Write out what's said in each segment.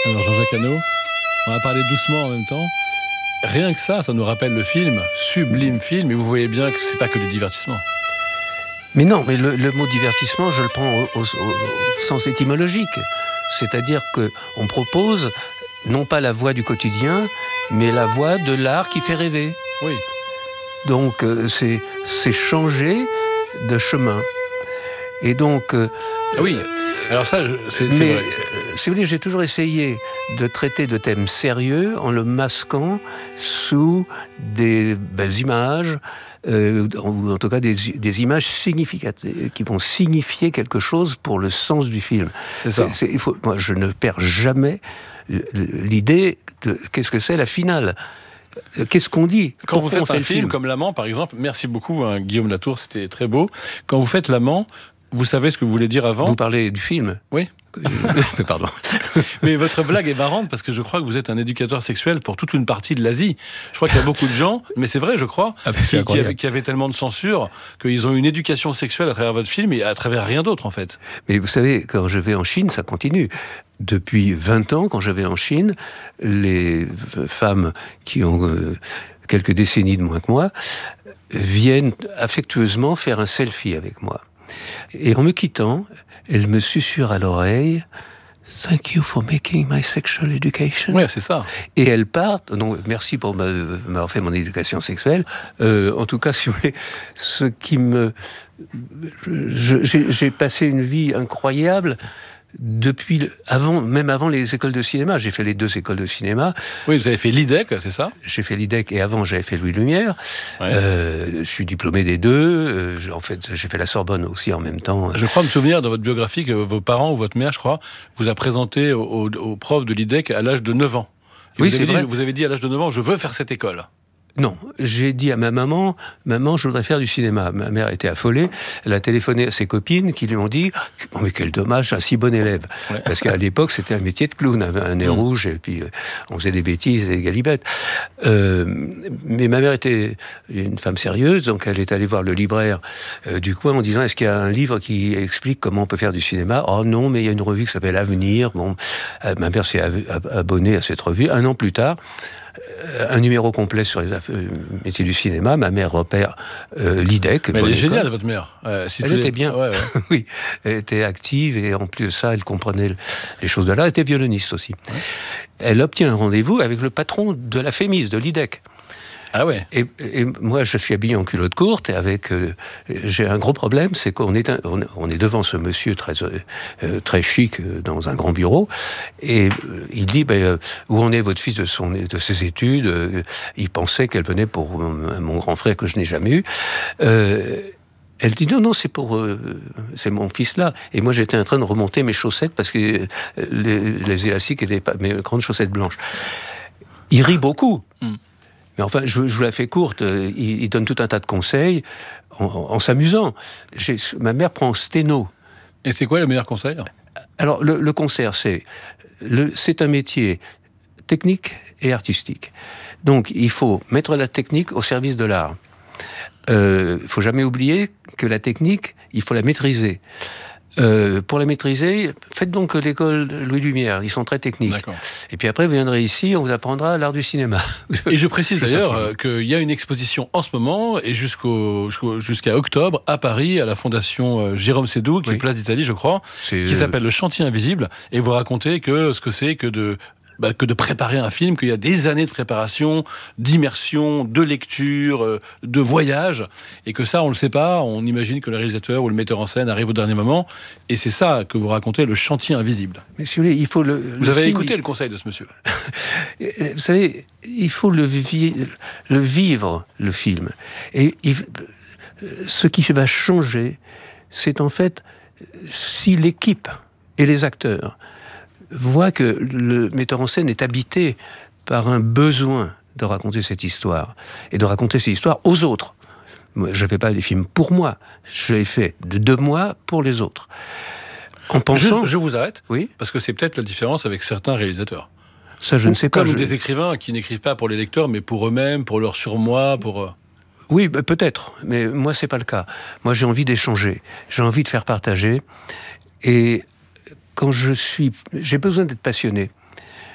Alors Jean-Jacques Hano, on va parler doucement en même temps. Rien que ça nous rappelle le film, sublime film, et vous voyez bien que c'est pas que du divertissement. Mais non, mais le mot divertissement, je le prends au sens étymologique. C'est-à-dire qu'on propose non pas la voie du quotidien, mais la voie de l'art qui fait rêver. Oui. Donc c'est changer de chemin. Et donc... oui, alors ça, c'est mais, vrai. Si vous voulez, j'ai toujours essayé de traiter de thèmes sérieux en le masquant sous des belles images, ou en tout cas des images significatives, qui vont signifier quelque chose pour le sens du film. C'est ça. Moi, je ne perds jamais l'idée de qu'est-ce que c'est la finale. Qu'est-ce qu'on dit? Quand vous faites un film comme L'Amant, par exemple, merci beaucoup Guillaume Latour, c'était très beau. Quand vous faites L'Amant, vous savez ce que vous voulez dire avant? Vous parlez du film? Oui. Pardon. Mais votre blague est marrante parce que je crois que vous êtes un éducateur sexuel pour toute une partie de l'Asie. Je crois qu'il y a beaucoup de gens, mais c'est vrai, je crois, qui avaient tellement de censure qu'ils ont une éducation sexuelle à travers votre film et à travers rien d'autre, en fait. Mais vous savez, quand je vais en Chine, ça continue. Depuis 20 ans, quand je vais en Chine, les femmes qui ont quelques décennies de moins que moi viennent affectueusement faire un selfie avec moi. Et en me quittant, elle me susurre à l'oreille « Thank you for making my sexual education ». Oui, c'est ça. Et elle part, donc merci pour m'avoir fait mon éducation sexuelle. En tout cas, si vous voulez, ce qui me... J'ai passé une vie incroyable même avant les écoles de cinéma. J'ai fait les 2 écoles de cinéma. Oui, vous avez fait l'IDEC, c'est ça? J'ai fait l'IDEC et avant j'avais fait Louis Lumière. Ouais. Je suis diplômé des 2. En fait, j'ai fait la Sorbonne aussi en même temps. Je crois me souvenir dans votre biographie que vos parents ou votre mère, je crois, vous a présenté au prof de l'IDEC à l'âge de 9 ans. Et oui, c'est vrai. Vous avez dit à l'âge de 9 ans, je veux faire cette école. Non, j'ai dit à ma maman, je voudrais faire du cinéma. Ma mère était affolée. Elle a téléphoné à ses copines qui lui ont dit, oh, mais quel dommage, un si bon élève. Ouais. Parce qu'à l'époque, c'était un métier de clown, un nez rouge, et puis on faisait des bêtises et des galipettes. Mais ma mère était une femme sérieuse, donc elle est allée voir le libraire du coin en disant, est-ce qu'il y a un livre qui explique comment on peut faire du cinéma? Oh non, mais il y a une revue qui s'appelle Avenir. Bon, ma mère s'est abonnée à cette revue. 1 an plus tard, un numéro complet sur les métiers du cinéma. Ma mère repère l'IDEC. Mais elle est géniale, votre mère. Elle était bien. Ouais. Oui, elle était active et en plus de ça, elle comprenait les choses de là. Elle était violoniste aussi. Ouais. Elle obtient un rendez-vous avec le patron de la FEMIS, de l'IDEC. Ah ouais. Et moi, je suis habillé en culotte courte et j'ai un gros problème, c'est qu'on est devant ce monsieur très chic dans un grand bureau et il dit où en est votre fils de ses études? Il pensait qu'elle venait pour mon grand frère que je n'ai jamais eu. Elle dit non, c'est mon fils là. Et moi j'étais en train de remonter mes chaussettes parce que les élastiques étaient pas mes grandes chaussettes blanches. Il rit beaucoup. Mais enfin, je vous la fais courte, il donne tout un tas de conseils en s'amusant. Ma mère prend sténo. Et c'est quoi le meilleur conseil? Alors, le concert, c'est un métier technique et artistique. Donc, il faut mettre la technique au service de l'art. Il ne faut jamais oublier que la technique, il faut la maîtriser. Pour la maîtriser, faites donc l'école Louis Lumière, ils sont très techniques. D'accord. Et puis après, vous viendrez ici, on vous apprendra l'art du cinéma. Et je précise d'ailleurs qu'il y a une exposition en ce moment, et jusqu'à octobre, à Paris, à la Fondation Jérôme Sédou, qui est Place d'Italie, je crois, qui s'appelle Le Chantier Invisible, et vous racontez ce que c'est que de préparer un film, qu'il y a des années de préparation, d'immersion, de lecture, de voyage, et que ça, on le sait pas, on imagine que le réalisateur ou le metteur en scène arrive au dernier moment, et c'est ça que vous racontez, le chantier invisible. Mais si vous voulez, il faut Vous avez écouté le conseil de ce monsieur. Vous savez, il faut le vivre, le film. Et ce qui va changer, c'est en fait, si l'équipe et les acteurs voit que le metteur en scène est habité par un besoin de raconter cette histoire, et de raconter cette histoire aux autres. Moi, je ne fais pas des films pour moi, je les fais de moi pour les autres. En pensant... Je vous arrête, oui, parce que c'est peut-être la différence avec certains réalisateurs. Ça, je ne sais pas. Comme des écrivains qui n'écrivent pas pour les lecteurs, mais pour eux-mêmes, pour leur surmoi, pour... Oui, peut-être, mais moi, c'est pas le cas. Moi, j'ai envie d'échanger, j'ai envie de faire partager, et quand j'ai besoin d'être passionné.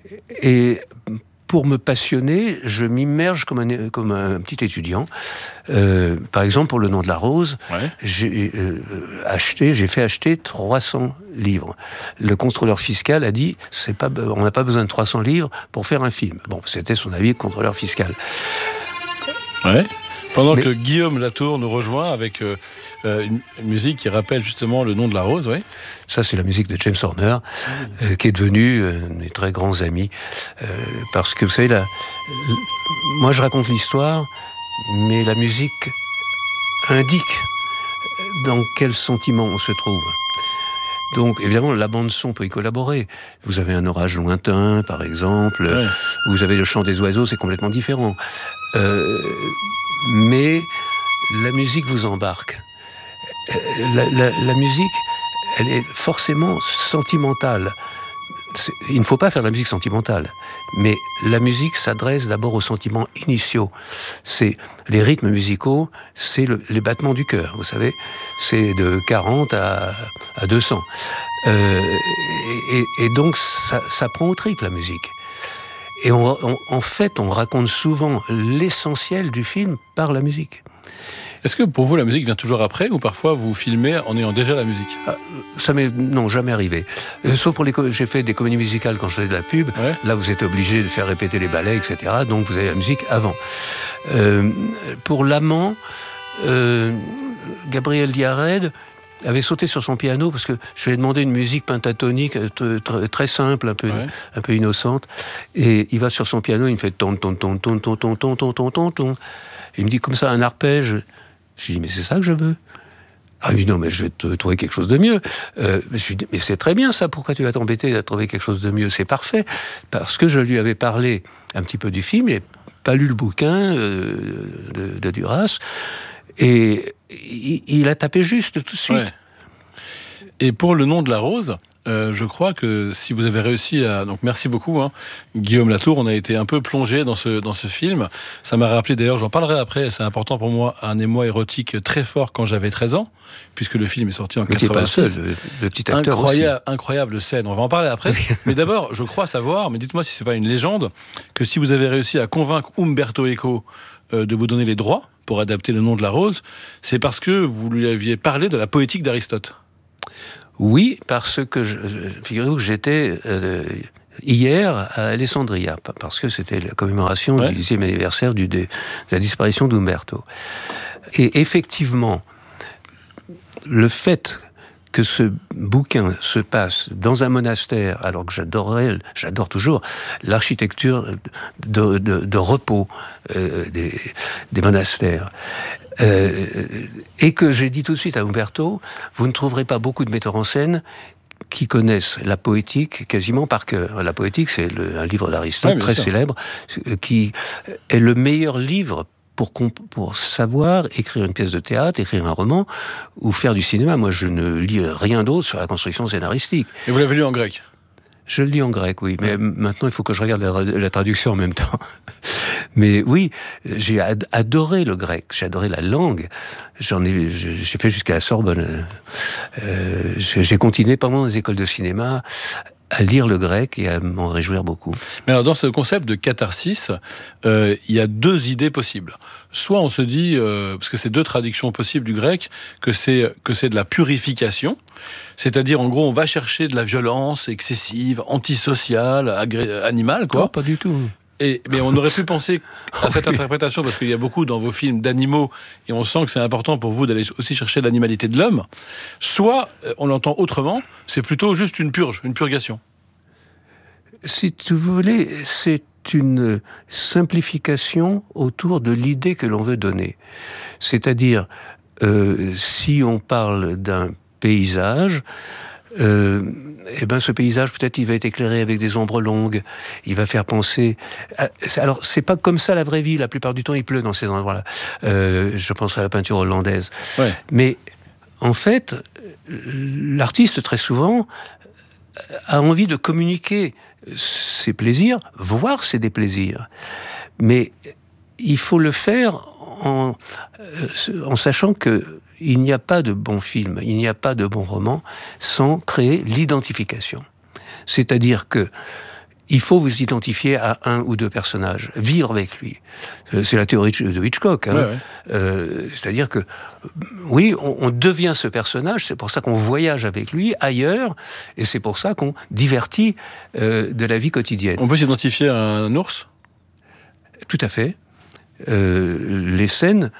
Et pour me passionner, je m'immerge comme un petit étudiant. Par exemple, pour Le Nom de la Rose, j'ai fait acheter 300 livres. Le contrôleur fiscal a dit on n'a pas besoin de 300 livres pour faire un film. Bon, c'était son avis de contrôleur fiscal. Ouais. Que Guillaume Latour nous rejoint avec une musique qui rappelle justement Le Nom de la Rose, oui. Ça, c'est la musique de James Horner, qui est devenu un de mes très grands amis. Parce que, vous savez, moi, je raconte l'histoire, mais la musique indique dans quel sentiment on se trouve. Donc, évidemment, la bande-son peut y collaborer. Vous avez Un orage lointain, par exemple. Ouais. Vous avez Le chant des oiseaux, c'est complètement différent. Mais la musique vous embarque. La musique, elle est forcément sentimentale. Il ne faut pas faire de la musique sentimentale. Mais la musique s'adresse d'abord aux sentiments initiaux. C'est les rythmes musicaux, c'est les battements du cœur, vous savez. C'est de 40 à 200. Et donc, ça prend au tripes, la musique. Et en fait, on raconte souvent l'essentiel du film par la musique. Est-ce que pour vous, la musique vient toujours après, ou parfois vous filmez en ayant déjà la musique ? Ça m'est jamais arrivé. Sauf j'ai fait des comédies musicales quand je faisais de la pub. Ouais. Là, vous êtes obligé de faire répéter les ballets, etc. Donc, vous avez la musique avant. Pour L'Amant, Gabriel Diarède avait sauté sur son piano parce que je lui ai demandé une musique pentatonique très simple, un peu innocente. Et il va sur son piano, il me fait ton ton ton ton ton ton ton ton ton ton ton. Il me dit comme ça un arpège. Je lui dis mais c'est ça que je veux. Ah, il dit non, mais je vais te trouver quelque chose de mieux. Je lui dis mais c'est très bien ça, pourquoi tu vas t'embêter à trouver quelque chose de mieux ? C'est parfait. Parce que je lui avais parlé un petit peu du film, il n'a pas lu le bouquin de Duras, et il a tapé juste tout de suite. Ouais. Et pour Le Nom de la Rose, je crois que si vous avez réussi à... Donc merci beaucoup, Guillaume Latour, on a été un peu plongé dans ce film. Ça m'a rappelé, d'ailleurs, j'en parlerai après, c'est important pour moi, un émoi érotique très fort quand j'avais 13 ans, puisque le film est sorti en 86. Pas seul, le petit acteur incroyable scène, on va en parler après. Mais d'abord, je crois savoir, mais dites-moi si c'est pas une légende, que si vous avez réussi à convaincre Umberto Eco de vous donner les droits pour adapter Le Nom de la Rose, c'est parce que vous lui aviez parlé de la poétique d'Aristote. Oui, parce que figurez-vous que j'étais hier à Alessandria, parce que c'était la commémoration du 10e anniversaire de la disparition d'Umberto. Et effectivement, le fait que ce bouquin se passe dans un monastère, alors que j'adore toujours l'architecture de repos des monastères, et que j'ai dit tout de suite à Umberto, vous ne trouverez pas beaucoup de metteurs en scène qui connaissent la poétique quasiment par cœur. La poétique, c'est un livre d'Aristote très célèbre, qui est le meilleur livre pour savoir écrire une pièce de théâtre, écrire un roman ou faire du cinéma. Moi, je ne lis rien d'autre sur la construction scénaristique. Et vous l'avez lu en grec ? Je le lis en grec, oui. Mais maintenant, il faut que je regarde la traduction en même temps. Mais oui, j'ai adoré le grec. J'ai adoré la langue. J'ai fait jusqu'à la Sorbonne. J'ai continué pendant les écoles de cinéma à lire le grec et à m'en réjouir beaucoup. Mais alors, dans ce concept de catharsis, il y a deux idées possibles. Soit on se dit, parce que c'est deux traductions possibles du grec, que c'est de la purification, c'est-à-dire, en gros, on va chercher de la violence excessive, antisociale, animale, quoi. Non, pas du tout. Mais on aurait pu penser à cette interprétation, parce qu'il y a beaucoup dans vos films d'animaux, et on sent que c'est important pour vous d'aller aussi chercher l'animalité de l'homme. Soit, on l'entend autrement, c'est plutôt juste une purge, une purgation. Si tu voulais, c'est une simplification autour de l'idée que l'on veut donner. C'est-à-dire, si on parle d'un paysage, ce paysage, peut-être, il va être éclairé avec des ombres longues. Il va faire penser... Alors, c'est pas comme ça la vraie vie. La plupart du temps, il pleut dans ces endroits-là. Je pense à la peinture hollandaise. Ouais. Mais, en fait, l'artiste, très souvent, a envie de communiquer ses plaisirs, voire ses déplaisirs. Mais il faut le faire en sachant que il n'y a pas de bon film, il n'y a pas de bon roman sans créer l'identification. C'est-à-dire que il faut vous identifier à un ou deux personnages, vivre avec lui. C'est la théorie de Hitchcock. Hein. C'est-à-dire que, oui, on devient ce personnage, c'est pour ça qu'on voyage avec lui ailleurs, et c'est pour ça qu'on divertit de la vie quotidienne. On peut s'identifier à un ours ? Tout à fait. Les scènes...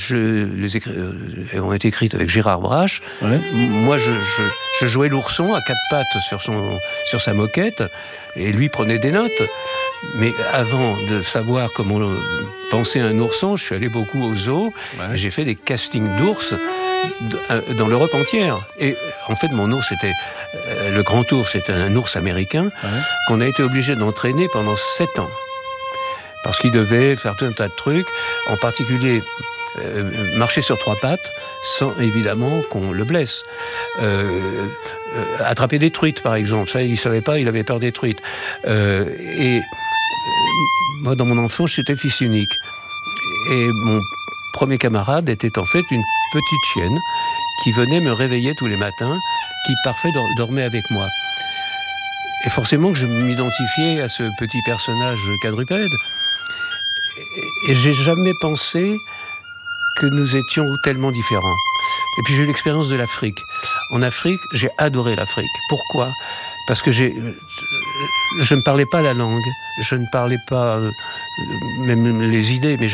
ont été écrites avec Gérard Brache. Ouais. Moi, je jouais l'ourson à quatre pattes sur sa moquette, et lui prenait des notes. Mais avant de savoir comment penser un ourson, je suis allé beaucoup au zoo, et j'ai fait des castings d'ours dans l'Europe entière. Et en fait, mon ours était... le grand ours était un ours américain qu'on a été obligé d'entraîner pendant 7 ans. Parce qu'il devait faire tout un tas de trucs, en particulier... marcher sur 3 pattes sans évidemment qu'on le blesse. Attraper des truites, par exemple, ça il savait pas, il avait peur des truites. Moi, dans mon enfance, j'étais fils unique, et mon premier camarade était en fait une petite chienne qui venait me réveiller tous les matins, qui parfois dormait avec moi. Et forcément que je m'identifiais à ce petit personnage quadrupède, et j'ai jamais pensé que nous étions tellement différents. Et puis j'ai eu l'expérience de l'Afrique. En Afrique, j'ai adoré l'Afrique. Pourquoi ? Parce que je ne parlais pas la langue, je ne parlais pas même les idées, mais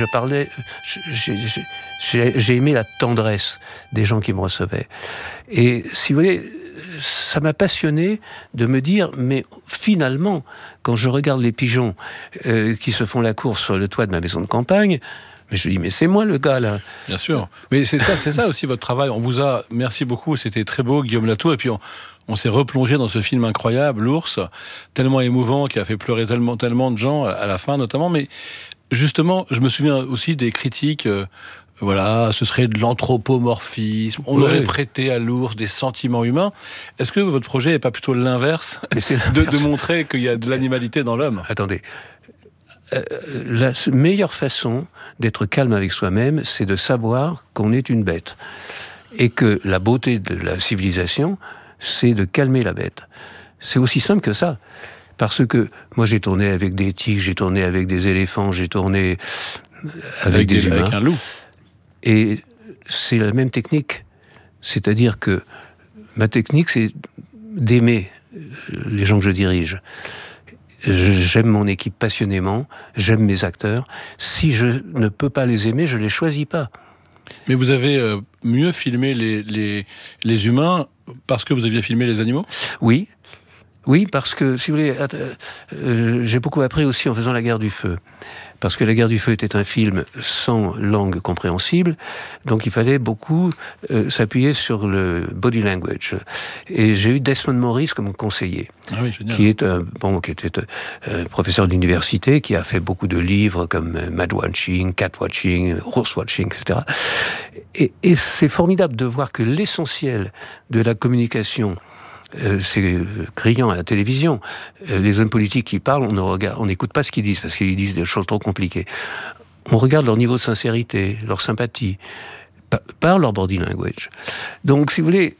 j'ai aimé la tendresse des gens qui me recevaient. Et si vous voulez, ça m'a passionné de me dire, mais finalement, quand je regarde les pigeons qui se font la course sur le toit de ma maison de campagne, mais je dis, mais c'est moi le gars, là. Bien sûr. Mais c'est ça aussi votre travail. On vous a... Merci beaucoup, c'était très beau, Guillaume Latour. Et puis on s'est replongé dans ce film incroyable, L'Ours, tellement émouvant, qui a fait pleurer tellement de gens, à la fin notamment. Mais justement, je me souviens aussi des critiques... voilà, ce serait de l'anthropomorphisme. On aurait prêté à l'ours des sentiments humains. Est-ce que votre projet n'est pas plutôt l'inverse, de montrer qu'il y a de l'animalité dans l'homme ? Attendez. La meilleure façon d'être calme avec soi-même, c'est de savoir qu'on est une bête. Et que la beauté de la civilisation, c'est de calmer la bête. C'est aussi simple que ça. Parce que moi, j'ai tourné avec des tigres, j'ai tourné avec des éléphants, j'ai tourné avec des humains. Avec un loup. Et c'est la même technique. C'est-à-dire que ma technique, c'est d'aimer les gens que je dirige. J'aime mon équipe passionnément, j'aime mes acteurs. Si je ne peux pas les aimer, je ne les choisis pas. Mais vous avez mieux filmé les humains parce que vous aviez filmé les animaux ? Oui, parce que, si vous voulez, j'ai beaucoup appris aussi en faisant La Guerre du Feu. Parce que La Guerre du Feu était un film sans langue compréhensible, donc il fallait beaucoup s'appuyer sur le body language. Et j'ai eu Desmond Morris comme conseiller, qui était professeur d'université, qui a fait beaucoup de livres comme Mad Watching, Cat Watching, Horse Watching, etc. Et c'est formidable de voir que l'essentiel de la communication, c'est criant à la télévision. Les hommes politiques qui parlent, on n'écoute pas ce qu'ils disent, parce qu'ils disent des choses trop compliquées. On regarde leur niveau de sincérité, leur sympathie, par leur body language. Donc, si vous voulez,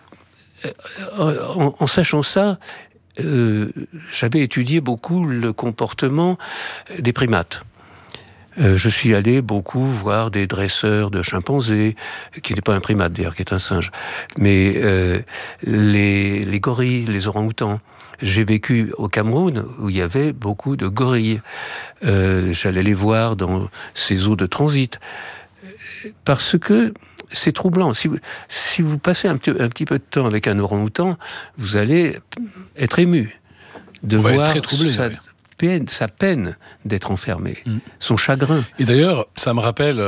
en sachant ça, j'avais étudié beaucoup le comportement des primates. Je suis allé beaucoup voir des dresseurs de chimpanzés, qui n'est pas un primate d'ailleurs, qui est un singe, mais les gorilles, les orang-outans. J'ai vécu au Cameroun où il y avait beaucoup de gorilles. J'allais les voir dans ces eaux de transit. Parce que c'est troublant. Si vous passez un petit peu de temps avec un orang-outan, vous allez être ému de voir très troublé, sa peine d'être enfermé, son chagrin. Et d'ailleurs, ça me rappelle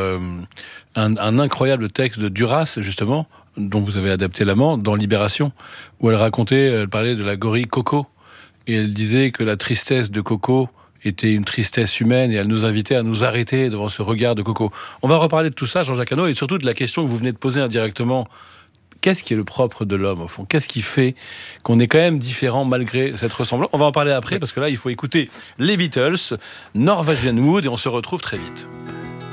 un incroyable texte de Duras, justement, dont vous avez adapté l'amant, dans Libération, où elle parlait de la gorille Coco, et elle disait que la tristesse de Coco était une tristesse humaine, et elle nous invitait à nous arrêter devant ce regard de Coco. On va reparler de tout ça, Jean-Jacques Hano, et surtout de la question que vous venez de poser indirectement. Qu'est-ce qui est le propre de l'homme, au fond ? Qu'est-ce qui fait qu'on est quand même différent malgré cette ressemblance ? On va en parler après, parce que là, il faut écouter les Beatles, Norwegian Wood, et on se retrouve très vite.